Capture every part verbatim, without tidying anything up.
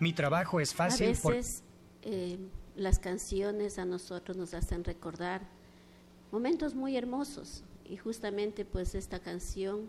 Mi trabajo es fácil. A veces por... eh, las canciones a nosotros nos hacen recordar momentos muy hermosos, y justamente pues esta canción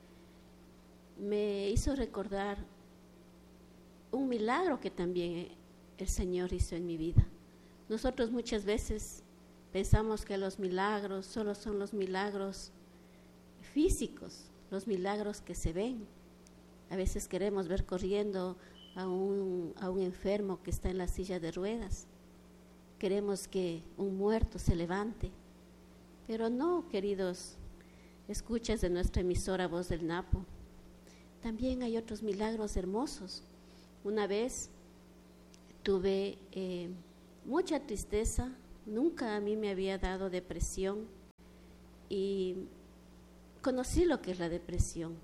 me hizo recordar un milagro que también el Señor hizo en mi vida. Nosotros muchas veces pensamos que los milagros solo son los milagros físicos, los milagros que se ven. A veces queremos ver corriendo a un, a un enfermo que está en la silla de ruedas. Queremos que un muerto se levante. Pero no, queridos escuchas de nuestra emisora Voz del Napo. También hay otros milagros hermosos. Una vez tuve eh, mucha tristeza, nunca a mí me había dado depresión y conocí lo que es la depresión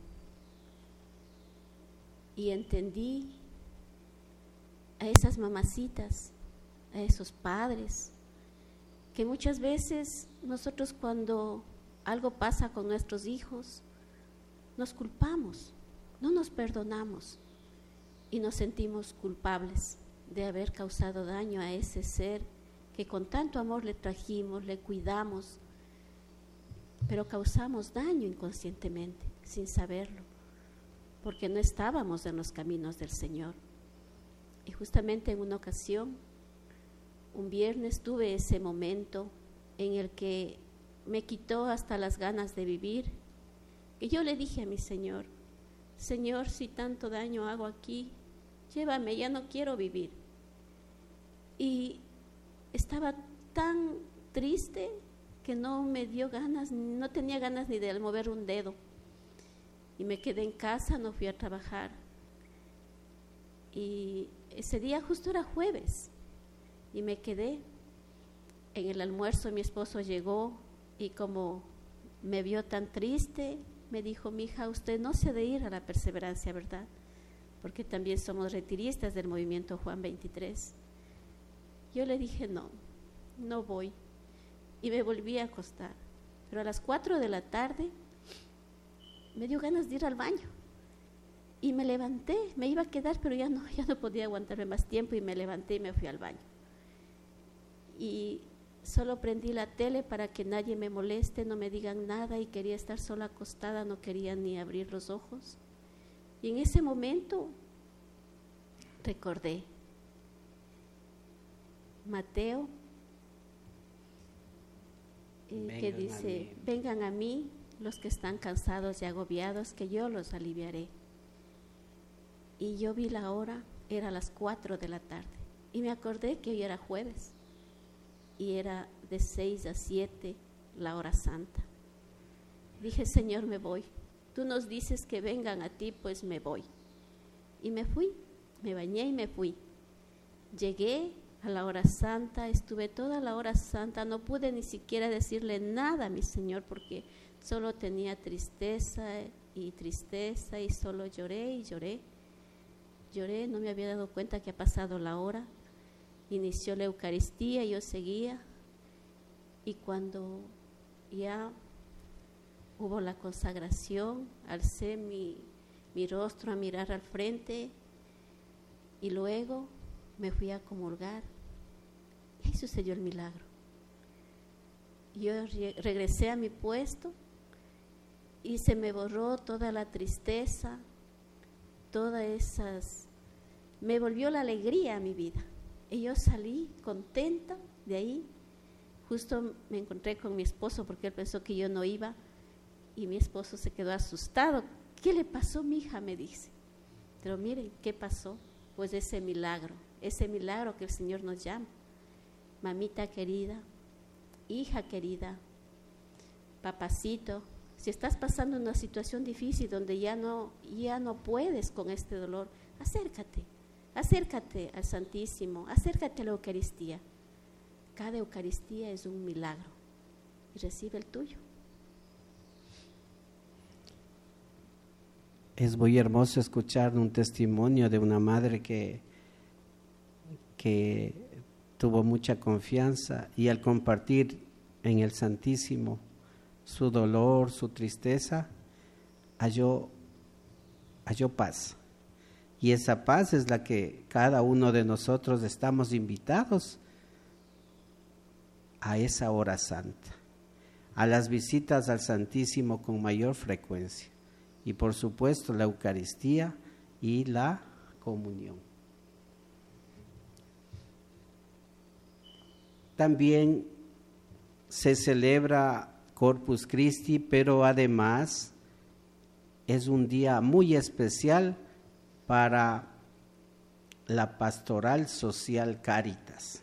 y entendí a esas mamacitas, a esos padres, que muchas veces nosotros cuando algo pasa con nuestros hijos, nos culpamos, no nos perdonamos y nos sentimos culpables de haber causado daño a ese ser que con tanto amor le trajimos, le cuidamos, pero causamos daño inconscientemente, sin saberlo, porque no estábamos en los caminos del Señor. Y justamente en una ocasión, un viernes, tuve ese momento en el que me quitó hasta las ganas de vivir, que yo le dije a mi Señor: Señor, si tanto daño hago aquí, llévame, ya no quiero vivir. Y estaba tan triste que no me dio ganas, no tenía ganas ni de mover un dedo. Y me quedé en casa, no fui a trabajar. Y ese día justo era jueves. Y me quedé. En el almuerzo mi esposo llegó y como me vio tan triste, me dijo: mija, usted no se ha de ir a la perseverancia, ¿verdad? Porque también somos retiristas del movimiento Juan veintitrés. Yo le dije: no, no voy. Y me volví a acostar. Pero a las cuatro de la tarde me dio ganas de ir al baño. Y me levanté, me iba a quedar, pero ya no, ya no podía aguantarme más tiempo y me levanté y me fui al baño. Y solo prendí la tele para que nadie me moleste, no me digan nada, y quería estar sola acostada, no quería ni abrir los ojos. Y en ese momento recordé Mateo, eh, que dice: vengan a mí los que están cansados y agobiados, que yo los aliviaré. Y yo vi la hora, era las cuatro de la tarde, y me acordé que hoy era jueves, y era de seis a siete la hora santa. Dije: Señor, me voy. Tú nos dices que vengan a ti, pues me voy. Y me fui, me bañé y me fui. Llegué a la hora santa, estuve toda la hora santa, no pude ni siquiera decirle nada a mi Señor porque solo tenía tristeza y tristeza y solo lloré y lloré. Lloré, no me había dado cuenta que ha pasado la hora. Inició la Eucaristía, yo seguía, y cuando ya hubo la consagración, alcé mi, mi rostro a mirar al frente y luego me fui a comulgar. Y ahí sucedió el milagro. Yo re- regresé a mi puesto y se me borró toda la tristeza, todas esas, me volvió la alegría a mi vida. Y yo salí contenta de ahí. Justo me encontré con mi esposo porque él pensó que yo no iba y mi esposo se quedó asustado. ¿Qué le pasó, mija?, me dice. Pero miren, ¿qué pasó? Pues ese milagro, ese milagro que el Señor nos llama. Mamita querida, hija querida, papacito, si estás pasando una situación difícil donde ya no, ya no puedes con este dolor, acércate. Acércate al Santísimo, acércate a la Eucaristía. Cada Eucaristía es un milagro y recibe el tuyo. Es muy hermoso escuchar un testimonio de una madre que, que tuvo mucha confianza y al compartir en el Santísimo su dolor, su tristeza, halló, halló paz. Y esa paz es la que cada uno de nosotros estamos invitados a esa hora santa, a las visitas al Santísimo con mayor frecuencia y por supuesto la Eucaristía y la comunión. También se celebra Corpus Christi, pero además es un día muy especial para la pastoral social Caritas.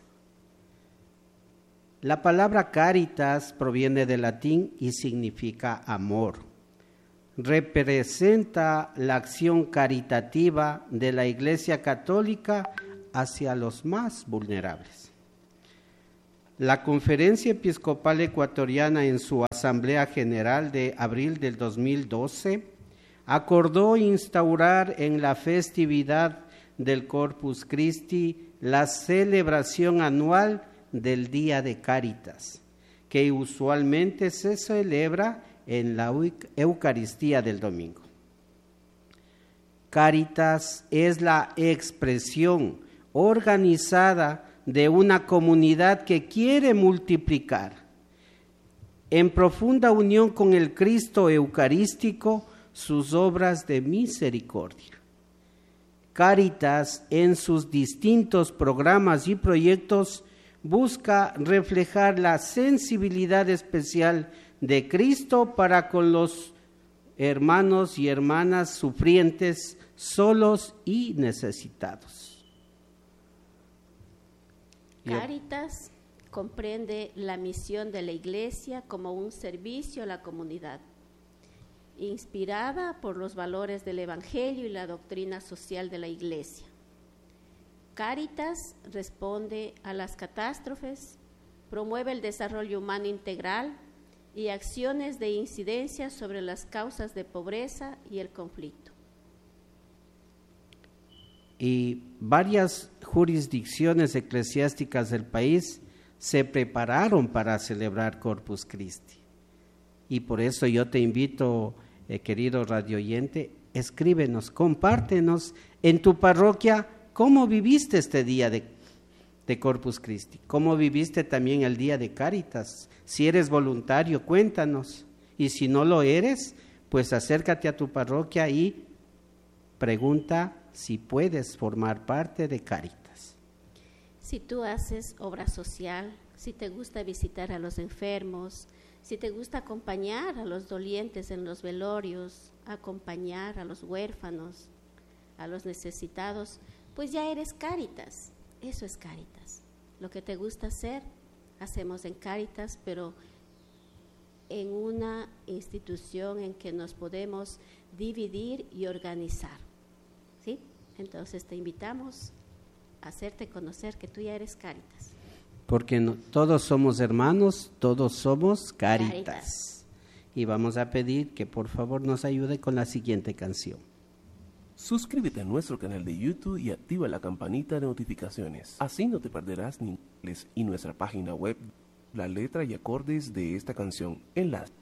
La palabra caritas proviene del latín y significa amor. Representa la acción caritativa de la Iglesia Católica hacia los más vulnerables. La Conferencia Episcopal Ecuatoriana en su Asamblea General de abril del dos mil doce acordó instaurar en la festividad del Corpus Christi la celebración anual del Día de Cáritas, que usualmente se celebra en la Eucaristía del domingo. Cáritas es la expresión organizada de una comunidad que quiere multiplicar, en profunda unión con el Cristo Eucarístico, sus obras de misericordia. Cáritas, en sus distintos programas y proyectos, busca reflejar la sensibilidad especial de Cristo para con los hermanos y hermanas sufrientes, solos y necesitados. Cáritas comprende la misión de la Iglesia como un servicio a la comunidad, inspirada por los valores del Evangelio y la doctrina social de la Iglesia. Cáritas responde a las catástrofes, promueve el desarrollo humano integral y acciones de incidencia sobre las causas de pobreza y el conflicto. Y varias jurisdicciones eclesiásticas del país se prepararon para celebrar Corpus Christi. Y por eso yo te invito, eh, querido radioyente, escríbenos, compártenos en tu parroquia cómo viviste este día de, de Corpus Christi, cómo viviste también el día de Cáritas. Si eres voluntario, cuéntanos. Y si no lo eres, pues acércate a tu parroquia y pregunta si puedes formar parte de Cáritas. Si tú haces obra social, si te gusta visitar a los enfermos, si te gusta acompañar a los dolientes en los velorios, acompañar a los huérfanos, a los necesitados, pues ya eres Cáritas. Eso es Cáritas. Lo que te gusta hacer, hacemos en Cáritas, pero en una institución en que nos podemos dividir y organizar. ¿Sí? Entonces te invitamos a hacerte conocer que tú ya eres Cáritas. Porque no, todos somos hermanos, todos somos Cáritas. Cáritas. Y vamos a pedir que por favor nos ayude con la siguiente canción. Suscríbete a nuestro canal de YouTube y activa la campanita de notificaciones. Así no te perderás ni y nuestra página web, la letra y acordes de esta canción en la